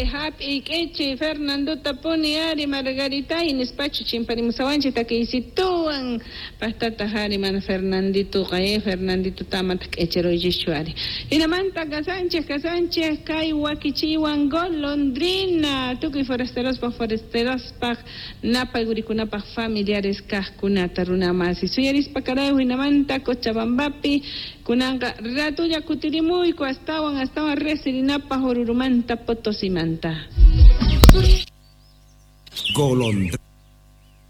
happy Kechi Fernando Taponi Ari Margarita y Nespacho Chimparimusawanchi Takisituan Pastata Hariman Fernandito Cae Fernandito Tamat Echero Yishuari. Inamanta Casánchez Kai Wakichiwan Gol Londrina Tuki Foresteros pa Napa Guricunapa familiares Kaskunata Runamasi Suyaris Pacarayo Inamanta Cochabambapi Kunanga Ratuya Kutirimuy Cuastawan Astawan Resirinapa Jorurumanta Potosimanta. Golondrina.